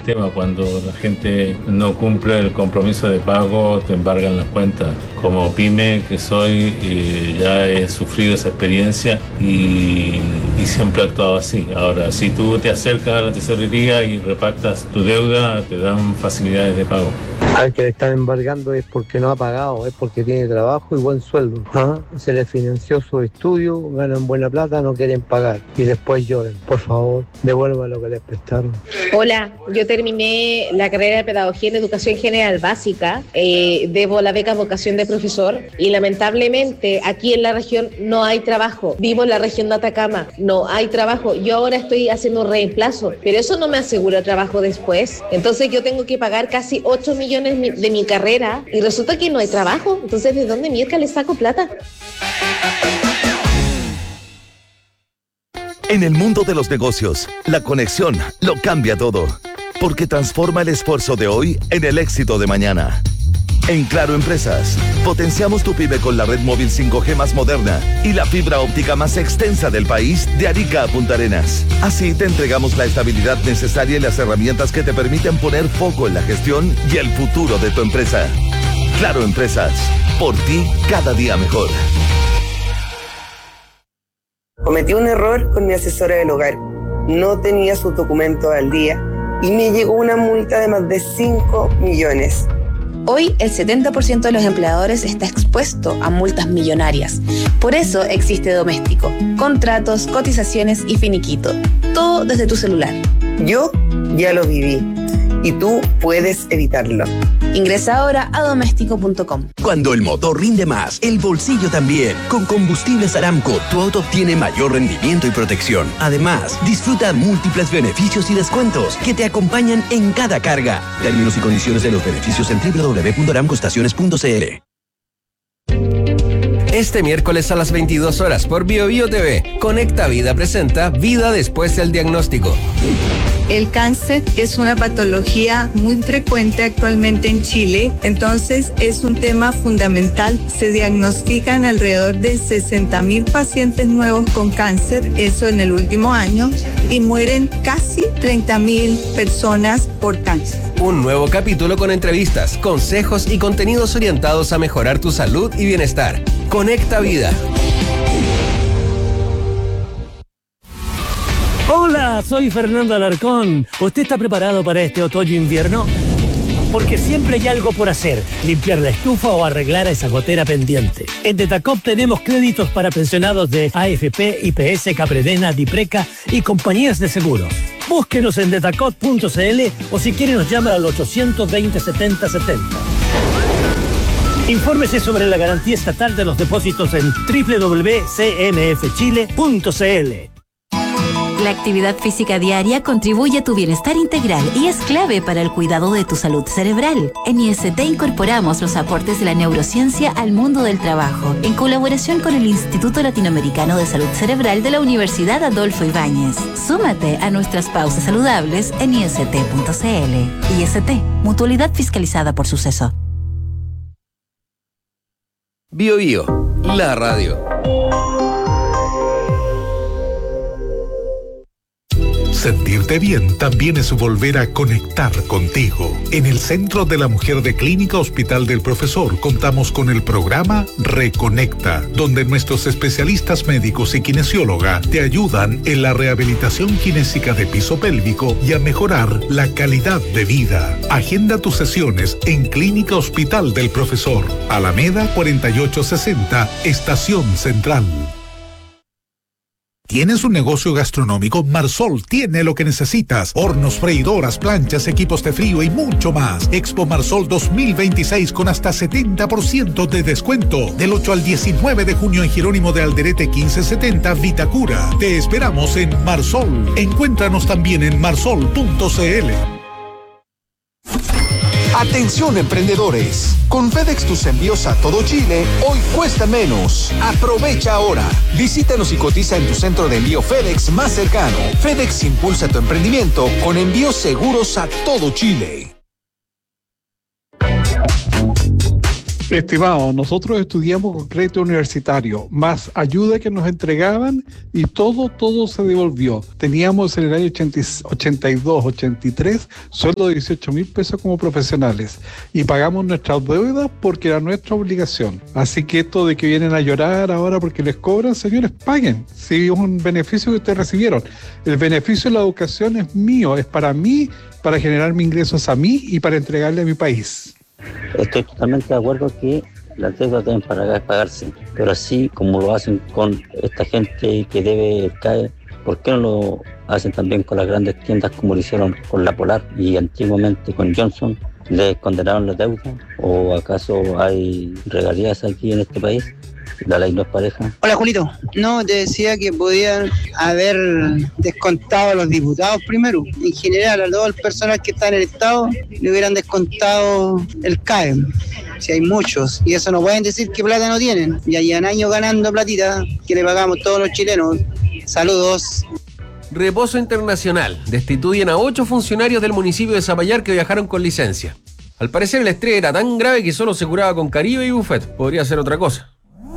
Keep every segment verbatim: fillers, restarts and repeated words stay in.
sistema. Cuando la gente no cumple el compromiso de pago, te embargan las cuentas. Como pyme que soy, eh, ya he sufrido esa experiencia y, y siempre he actuado así. Ahora, si tú te acercas a la tesorería y repactas tu deuda, te dan facilidades de pago. Al que le están embargando es porque no ha pagado, es porque tiene trabajo y buen sueldo. ¿Ah? Se le financió su estudio, ganan buena plata, no quieren pagar y después lloran. Por favor, devuelvan lo que les prestaron. Hola, yo terminé la carrera de Pedagogía en Educación General Básica, eh, debo la beca vocación de profesor y lamentablemente aquí en la región no hay trabajo. Vivo en la región de Atacama, no hay trabajo. Yo ahora estoy haciendo un reemplazo, pero eso no me asegura trabajo después. Entonces yo tengo que pagar casi ocho millones de mi carrera y resulta que no hay trabajo. Entonces, ¿de dónde mierda le saco plata? En el mundo de los negocios, la conexión lo cambia todo, porque transforma el esfuerzo de hoy en el éxito de mañana. En Claro Empresas, potenciamos tu pyme con la red móvil cinco G más moderna y la fibra óptica más extensa del país de Arica a Punta Arenas. Así te entregamos la estabilidad necesaria y las herramientas que te permiten poner foco en la gestión y el futuro de tu empresa. Claro Empresas, por ti cada día mejor. Cometí un error con mi asesora del hogar. No tenía sus documentos al día y me llegó una multa de más de cinco millones. Hoy el setenta por ciento de los empleadores está expuesto a multas millonarias. Por eso existe Doméstico. Contratos, cotizaciones y finiquito. Todo desde tu celular. Yo ya lo viví y tú puedes evitarlo. Ingresa ahora a doméstico punto com. Cuando el motor rinde más, el bolsillo también. Con Combustibles Aramco, tu auto obtiene mayor rendimiento y protección. Además, disfruta múltiples beneficios y descuentos que te acompañan en cada carga. Términos y condiciones de los beneficios en doble u doble u doble u punto aramco estaciones punto c l. Este miércoles a las veintidós horas por Bio Bio T V, Conecta Vida presenta Vida después del diagnóstico. El cáncer es una patología muy frecuente actualmente en Chile, entonces es un tema fundamental. Se diagnostican alrededor de sesenta mil pacientes nuevos con cáncer, eso en el último año, y mueren casi treinta mil personas por cáncer. Un nuevo capítulo con entrevistas, consejos y contenidos orientados a mejorar tu salud y bienestar. Conecta Vida. Hola, soy Fernando Alarcón. ¿Usted está preparado para este otoño-invierno? Porque siempre hay algo por hacer, limpiar la estufa o arreglar esa gotera pendiente. En Detacop tenemos créditos para pensionados de A F P, I P S, Capredena, Dipreca y compañías de seguros. Búsquenos en detacop punto c l o si quiere nos llama al ochocientos veinte setenta setenta. Infórmese sobre la garantía estatal de los depósitos en doble u doble u doble u punto c n f chile punto c l. La actividad física diaria contribuye a tu bienestar integral y es clave para el cuidado de tu salud cerebral. En I S T incorporamos los aportes de la neurociencia al mundo del trabajo, en colaboración con el Instituto Latinoamericano de Salud Cerebral de la Universidad Adolfo Ibáñez. Súmate a nuestras pausas saludables en i s t punto c l. I S T, mutualidad fiscalizada por Suceso. Bio Bio, la radio. Sentirte bien también es volver a conectar contigo. En el Centro de la Mujer de Clínica Hospital del Profesor contamos con el programa Reconecta, donde nuestros especialistas médicos y kinesióloga te ayudan en la rehabilitación kinésica de piso pélvico y a mejorar la calidad de vida. Agenda tus sesiones en Clínica Hospital del Profesor, Alameda cuarenta y ocho sesenta, Estación Central. ¿Tienes un negocio gastronómico? Marsol tiene lo que necesitas. Hornos, freidoras, planchas, equipos de frío y mucho más. Expo Marsol dos mil veintiséis con hasta setenta por ciento de descuento. Del ocho al diecinueve de junio en Jerónimo de Alderete quince setenta, Vitacura. Te esperamos en Marsol. Encuéntranos también en marsol punto c l. Atención emprendedores, con FedEx tus envíos a todo Chile hoy cuesta menos. Aprovecha ahora. Visítanos y cotiza en tu centro de envío FedEx más cercano. FedEx impulsa tu emprendimiento con envíos seguros a todo Chile. Estimado, nosotros estudiamos con crédito universitario, más ayuda que nos entregaban y todo, todo se devolvió. Teníamos en el año ochenta y dos, ochenta y tres sueldo de dieciocho mil pesos como profesionales y pagamos nuestras deudas porque era nuestra obligación. Así que esto de que vienen a llorar ahora porque les cobran, señores, paguen. Si es un beneficio que ustedes recibieron. El beneficio de la educación es mío, es para mí, para generarme ingresos a mí y para entregarle a mi país. Estoy totalmente de acuerdo que las deudas deben pagarse, pero así como lo hacen con esta gente que debe caer, ¿por qué no lo hacen también con las grandes tiendas como lo hicieron con la Polar y antiguamente con Johnson? ¿Les condenaron la deuda? ¿O acaso hay regalías aquí en este país? ¿La ley no es pareja? Hola, Julito. No, te decía que podían haber descontado a los diputados primero. En general, a todo el personal que está en el Estado le hubieran descontado el C A E. Si hay muchos. Y eso no pueden decir que plata no tienen. Ya llevan años ganando platita que le pagamos todos los chilenos. Saludos. Reposo Internacional. Destituyen a ocho funcionarios del municipio de Zapallar que viajaron con licencia. Al parecer el estrés era tan grave que solo se curaba con Caribe y buffet. Podría ser otra cosa.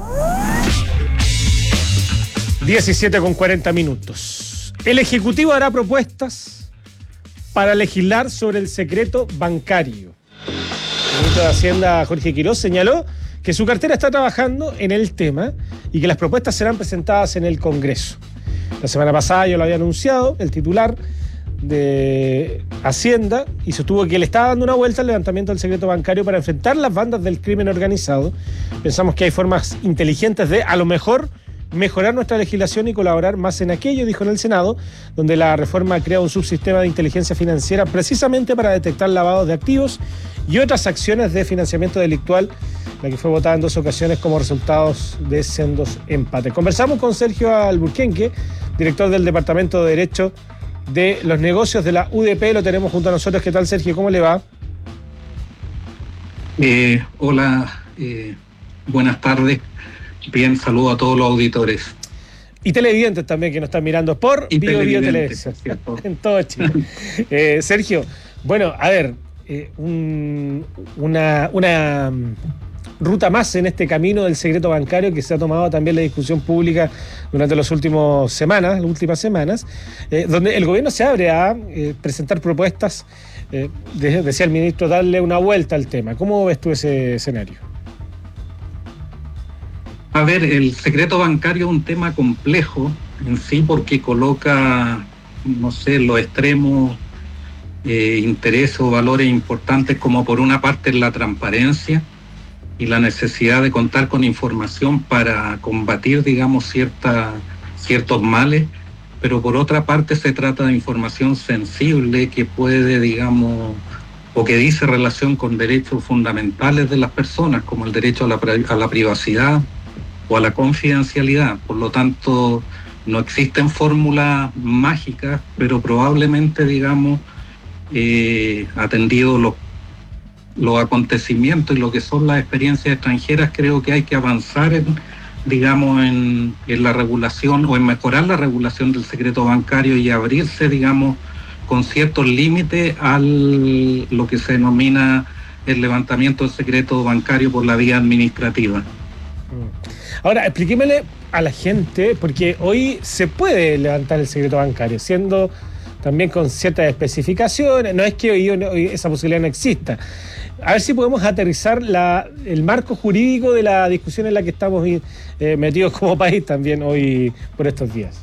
diecisiete con cuarenta minutos. El Ejecutivo hará propuestas para legislar sobre el secreto bancario. El ministro de Hacienda, Jorge Quiroz, señaló que su cartera está trabajando en el tema y que las propuestas serán presentadas en el Congreso. La semana pasada yo lo había anunciado, el titular de Hacienda, y sostuvo que le estaba dando una vuelta al levantamiento del secreto bancario para enfrentar las bandas del crimen organizado. Pensamos que hay formas inteligentes de, a lo mejor, mejorar nuestra legislación y colaborar más en aquello, dijo en el Senado, donde la reforma crea un subsistema de inteligencia financiera precisamente para detectar lavados de activos y otras acciones de financiamiento delictual, la que fue votada en dos ocasiones como resultados de sendos empates. Conversamos con Sergio Alburquenque, director del Departamento de Derecho de los Negocios de la U D P. Lo tenemos junto a nosotros. ¿Qué tal, Sergio? ¿Cómo le va? Eh, hola, eh, buenas tardes. Bien, saludo a todos los auditores. Y televidentes también que nos están mirando por Bio Bio Televisión. En todo Chile. eh, Sergio, bueno, a ver, eh, un, una, una ruta más en este camino del secreto bancario que se ha tomado también la discusión pública durante las últimas semanas, las últimas semanas, eh, donde el gobierno se abre a eh, presentar propuestas, eh, de, decía el ministro, darle una vuelta al tema. ¿Cómo ves tú ese escenario? A ver, el secreto bancario es un tema complejo en sí porque coloca, no sé, los extremos, eh, intereses o valores importantes como por una parte la transparencia y la necesidad de contar con información para combatir, digamos, cierta, ciertos males, pero por otra parte se trata de información sensible que puede, digamos, o que dice relación con derechos fundamentales de las personas, como el derecho a la, a la privacidad o a la confidencialidad. Por lo tanto, no existen fórmulas mágicas, pero probablemente, digamos, eh, atendido los, los acontecimientos y lo que son las experiencias extranjeras, creo que hay que avanzar en, digamos, en, en la regulación o en mejorar la regulación del secreto bancario y abrirse, digamos, con ciertos límites a lo que se denomina el levantamiento del secreto bancario por la vía administrativa. Ahora, explíquemele a la gente, porque hoy se puede levantar el secreto bancario, siendo también con ciertas especificaciones. No es que hoy, hoy esa posibilidad no exista. A ver si podemos aterrizar la, el marco jurídico de la discusión en la que estamos eh, metidos como país también hoy por estos días.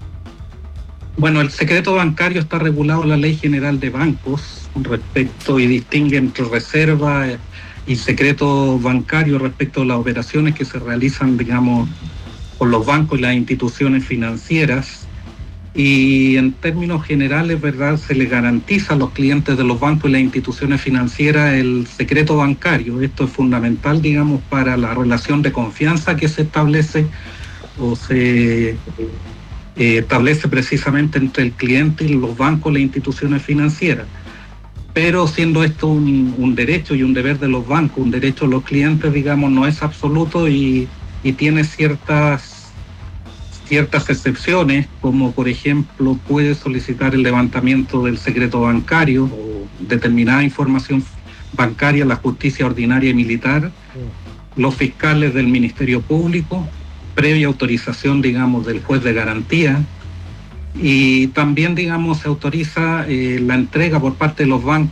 Bueno, el secreto bancario está regulado en la Ley General de Bancos respecto y distingue entre reserva y secreto bancario respecto a las operaciones que se realizan, digamos, por los bancos y las instituciones financieras. Y en términos generales, ¿verdad?, se les garantiza a los clientes de los bancos y las instituciones financieras el secreto bancario. Esto es fundamental, digamos, para la relación de confianza que se establece o se eh, establece precisamente entre el cliente y los bancos y las instituciones financieras. Pero siendo esto un, un derecho y un deber de los bancos, un derecho de los clientes, digamos, no es absoluto y, y tiene ciertas, ciertas excepciones, como por ejemplo puede solicitar el levantamiento del secreto bancario o determinada información bancaria a la justicia ordinaria y militar los fiscales del Ministerio Público, previa autorización, digamos, del juez de garantía, y también, digamos, se autoriza eh, la entrega por parte de los bancos